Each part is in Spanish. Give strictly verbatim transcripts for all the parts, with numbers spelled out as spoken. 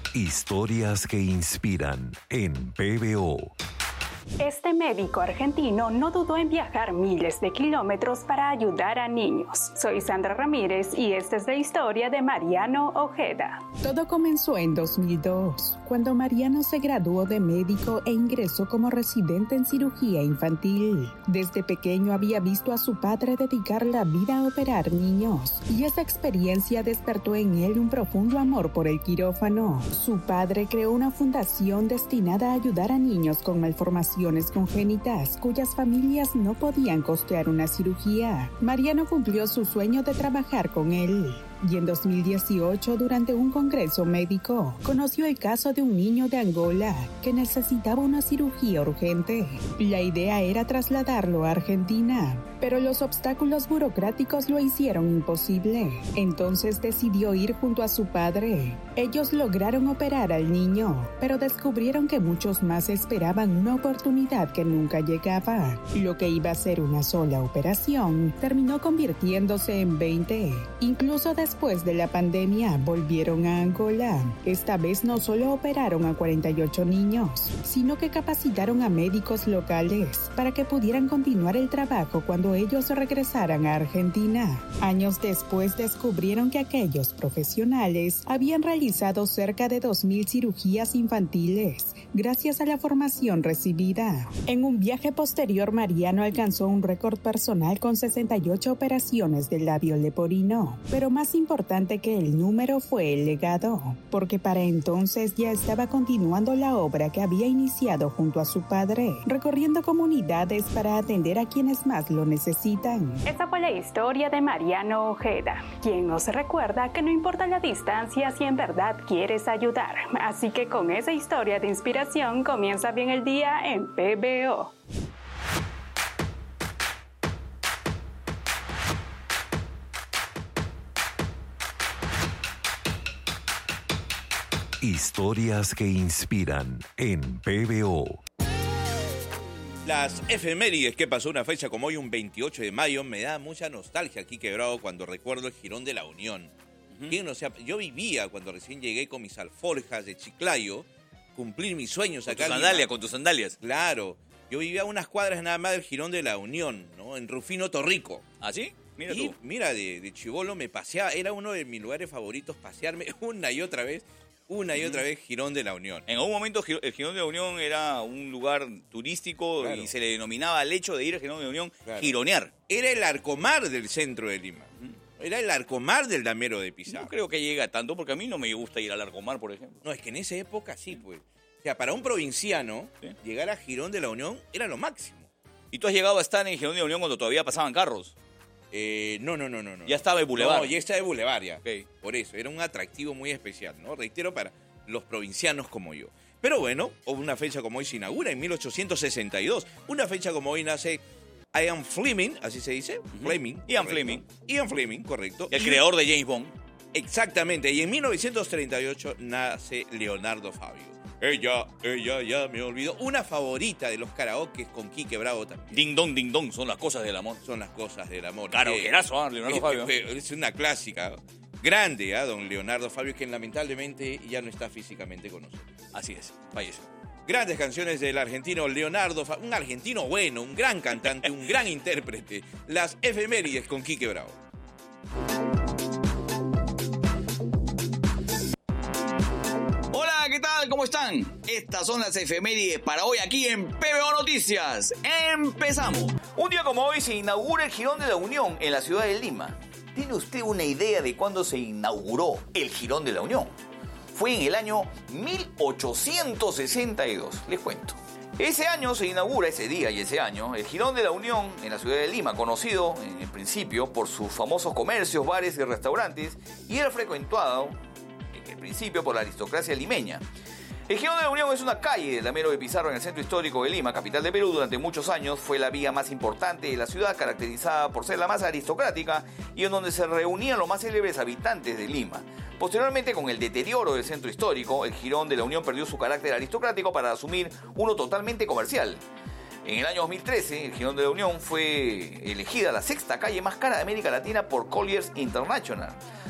Historias que inspiran en P B O. Este médico argentino no dudó en viajar miles de kilómetros para ayudar a niños. Soy Sandra Ramírez y esta es la historia de Mariano Ojeda. Todo comenzó en dos mil dos, cuando Mariano se graduó de médico e ingresó como residente en cirugía infantil. Desde pequeño había visto a su padre dedicar la vida a operar niños, y esa experiencia despertó en él un profundo amor por el quirófano. Su padre creó una fundación destinada a ayudar a niños con malformaciones congénitas cuyas familias no podían costear una cirugía. Mariano cumplió su sueño de trabajar con él. Y en dos mil dieciocho, durante un congreso médico, conoció el caso de un niño de Angola que necesitaba una cirugía urgente. La idea era trasladarlo a Argentina, pero los obstáculos burocráticos lo hicieron imposible. Entonces decidió ir junto a su padre. Ellos lograron operar al niño, pero descubrieron que muchos más esperaban una oportunidad que nunca llegaba. Lo que iba a ser una sola operación terminó convirtiéndose en veinte. Incluso después Después de la pandemia, volvieron a Angola. Esta vez no solo operaron a cuarenta y ocho niños, sino que capacitaron a médicos locales para que pudieran continuar el trabajo cuando ellos regresaran a Argentina. Años después descubrieron que aquellos profesionales habían realizado cerca de dos mil cirugías infantiles gracias a la formación recibida. En un viaje posterior, Mariano alcanzó un récord personal con sesenta y ocho operaciones del labio leporino, pero más importante que el número fue el legado, porque para entonces ya estaba continuando la obra que había iniciado junto a su padre, recorriendo comunidades para atender a quienes más lo necesitan. Esta fue la historia de Mariano Ojeda, quien nos recuerda que no importa la distancia si en verdad quieres ayudar. Así que con esa historia de inspiración comienza bien el día en P B O. Historias que inspiran en P B O. Las efemérides que pasó una fecha como hoy, un veintiocho de mayo, me da mucha nostalgia aquí quebrado cuando recuerdo el Jirón de la Unión. Uh-huh. ¿Quién no sea, yo vivía cuando recién llegué con mis alforjas de Chiclayo, cumplir mis sueños con acá. Tu sandalia, con tus sandalias. Claro. Yo vivía a unas cuadras nada más del Jirón de la Unión, ¿no? En Rufino Torrico. ¿Ah, sí? Mira y tú. Mira, de, de chibolo me paseaba, era uno de mis lugares favoritos, pasearme una y otra vez. Una y otra vez Jirón de la Unión. En algún momento el Jirón de la Unión era un lugar turístico, claro, y se le denominaba al hecho de ir al Jirón de la Unión, claro, gironear. Era el Arcomar del centro de Lima. Era el Arcomar del Damero de Pizarro. No creo que llegue a tanto, porque a mí no me gusta ir al Arcomar, por ejemplo. No, es que en esa época sí, pues. O sea, para un provinciano, ¿sí?, llegar a Jirón de la Unión era lo máximo. ¿Y tú has llegado a estar en Jirón de la Unión cuando todavía pasaban carros? Eh, no, no, no, no, no. Ya estaba el Boulevard. No, ya estaba el Boulevard, ya. Okay. Por eso, era un atractivo muy especial, ¿no? Reitero, para los provincianos como yo. Pero bueno, una fecha como hoy se inaugura en mil ochocientos sesenta y dos. Una fecha como hoy nace Ian Fleming, así se dice, uh-huh. Fleming. Ian correcto. Fleming. Ian Fleming, correcto. El y, creador de James Bond. Exactamente. Y en mil novecientos treinta y ocho nace Leonardo Fabio. Ella, ella ya me olvidó. Una favorita de los karaokes con Quique Bravo también. Ding dong, ding dong, son las cosas del amor. Son las cosas del amor. Karaokerazo, ¿eh? Leonardo es, Fabio. Es una clásica. Grande, ¿eh? Don Leonardo Fabio, que lamentablemente ya no está físicamente con nosotros. Así es, falleció. Grandes canciones del argentino Leonardo Fabio, un argentino bueno, un gran cantante, un gran intérprete. Las efemérides con Quique Bravo. Hola, ¿qué tal? ¿Cómo están? Estas son las efemérides para hoy aquí en P B O Noticias. ¡Empezamos! Un día como hoy se inaugura el Jirón de la Unión en la ciudad de Lima. ¿Tiene usted una idea de cuándo se inauguró el Jirón de la Unión? Fue en el año mil ochocientos sesenta y dos, les cuento. Ese año se inaugura, ese día y ese año, el Jirón de la Unión en la ciudad de Lima, conocido en el principio por sus famosos comercios, bares y restaurantes, y era frecuentado en el principio por la aristocracia limeña. El Jirón de la Unión es una calle del Damero de Pizarro en el centro histórico de Lima, capital de Perú. Durante muchos años fue la vía más importante de la ciudad, caracterizada por ser la más aristocrática y en donde se reunían los más célebres habitantes de Lima. Posteriormente, con el deterioro del centro histórico, el Jirón de la Unión perdió su carácter aristocrático para asumir uno totalmente comercial. En el año dos mil trece, el Jirón de la Unión fue elegida la sexta calle más cara de América Latina por Colliers International.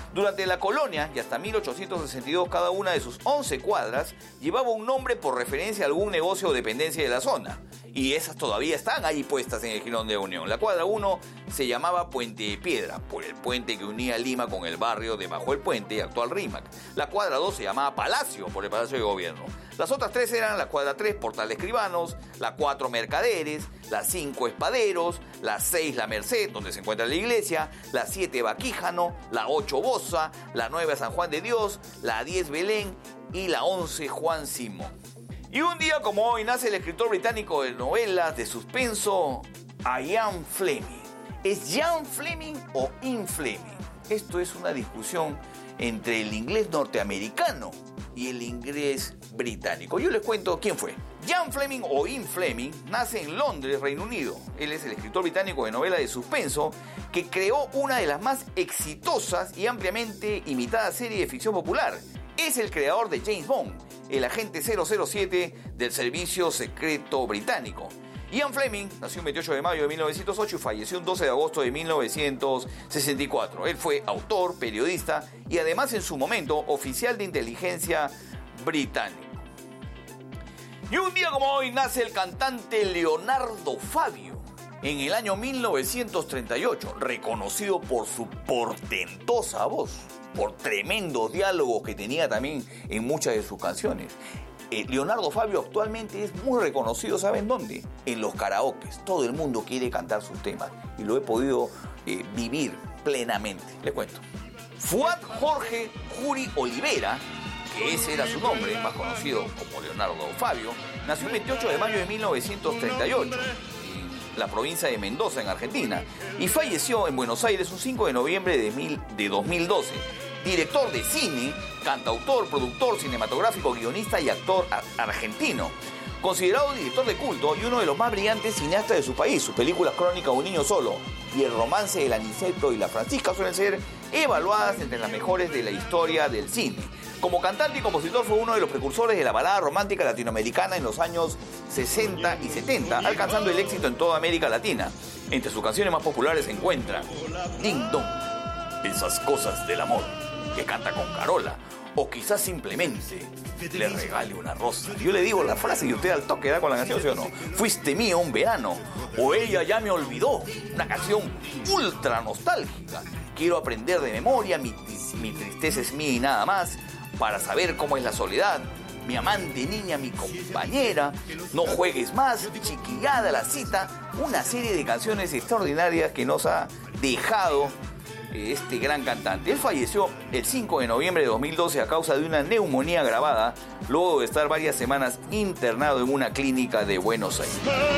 Durante la colonia y hasta mil ochocientos sesenta y dos cada una de sus once cuadras llevaba un nombre por referencia a algún negocio o dependencia de la zona. Y esas todavía están ahí puestas en el Jirón de la Unión. La cuadra uno se llamaba Puente de Piedra, por el puente que unía Lima con el barrio debajo del puente, actual Rímac. La cuadra dos se llamaba Palacio, por el Palacio de Gobierno. Las otras tres eran la cuadra tres, Portal de Escribanos, la cuatro, Mercaderes, la cinco, Espaderos, la seis, La Merced, donde se encuentra la iglesia, la siete, Baquíjano, la ocho, Bosa, la nueve, San Juan de Dios, la diez, Belén y la once, Juan Simón. Y un día como hoy nace el escritor británico de novelas de suspenso, Ian Fleming. ¿Es Ian Fleming o Ian Fleming? Esto es una discusión entre el inglés norteamericano y el inglés británico. Yo les cuento quién fue. Ian Fleming o Ian Fleming nace en Londres, Reino Unido. Él es el escritor británico de novela de suspenso que creó una de las más exitosas y ampliamente imitada serie de ficción popular. Es el creador de James Bond, el agente cero cero siete del Servicio Secreto Británico. Ian Fleming nació el veintiocho de mayo de mil novecientos ocho y falleció el doce de agosto de mil novecientos sesenta y cuatro. Él fue autor, periodista y además en su momento oficial de inteligencia británico. Y un día como hoy nace el cantante Leonardo Fabio. En el año mil novecientos treinta y ocho, reconocido por su portentosa voz, por tremendos diálogos que tenía también en muchas de sus canciones. Eh, Leonardo Fabio actualmente es muy reconocido, ¿saben dónde? En los karaokes. Todo el mundo quiere cantar sus temas y lo he podido eh, vivir plenamente. Les cuento. Fuad Jorge Juri Olivera, que ese era su nombre, más conocido como Leonardo Fabio, nació el veintiocho de mayo de mil novecientos treinta y ocho. La provincia de Mendoza, en Argentina, y falleció en Buenos Aires un cinco de noviembre de, mil, de dos mil doce. Director de cine, cantautor, productor cinematográfico, guionista y actor argentino. Considerado director de culto y uno de los más brillantes cineastas de su país, sus películas Crónica de un niño solo y El romance del Aniceto y la Francisca suelen ser evaluadas entre las mejores de la historia del cine. Como cantante y compositor fue uno de los precursores de la balada romántica latinoamericana en los años sesenta y setenta, alcanzando el éxito en toda América Latina. Entre sus canciones más populares se encuentran Ding Dong, Esas cosas del amor, que canta con Carola, o quizás simplemente Le regale una rosa. Yo le digo la frase y usted al toque da con la canción, ¿sí o no? Fuiste mío un verano, o Ella ya me olvidó, una canción ultra nostálgica. Quiero aprender de memoria, mi, mi tristeza es mía y nada más, para saber cómo es la soledad, mi amante niña, mi compañera, no juegues más, chiquillada la cita, una serie de canciones extraordinarias que nos ha dejado este gran cantante. Él falleció el cinco de noviembre de dos mil doce a causa de una neumonía agravada, luego de estar varias semanas internado en una clínica de Buenos Aires.